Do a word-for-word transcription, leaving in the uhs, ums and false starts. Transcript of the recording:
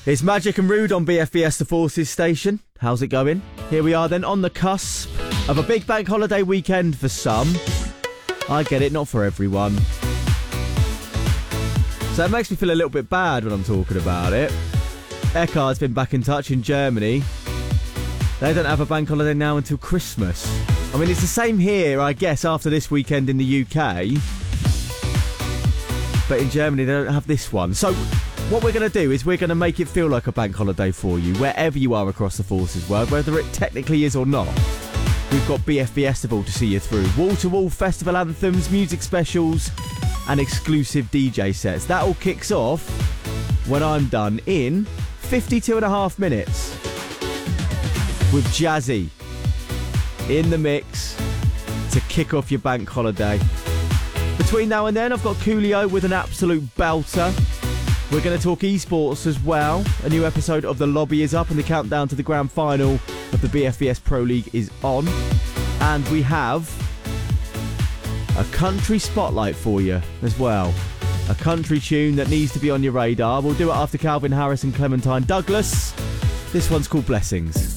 It's Magic and Rude on B F B S The Forces station. How's it going? Here we are then on the cusp of a big bank holiday weekend for some. I get it, not for everyone. So it makes me feel a little bit bad when I'm talking about it. Eckar's been back in touch in Germany. They don't have a bank holiday now until Christmas. I mean, it's the same here, I guess, after this weekend in the U K. But in Germany, they don't have this one. So what we're going to do is we're going to make it feel like a bank holiday for you, wherever you are across the Forces world, whether it technically is or not. We've got B F B Festival to see you through. Wall-to-wall festival anthems, music specials, and exclusive D J sets. That all kicks off when I'm done in fifty-two and a half minutes. With Jazzy in the mix to kick off your bank holiday. Between now and then, I've got Coolio with an absolute belter. We're going to talk esports as well. A new episode of The Lobby is up and the countdown to the grand final of the B F B S Pro League is on. And we have a country spotlight for you as well. A country tune that needs to be on your radar. We'll do it after Calvin Harris and Clementine Douglas. This one's called Blessings.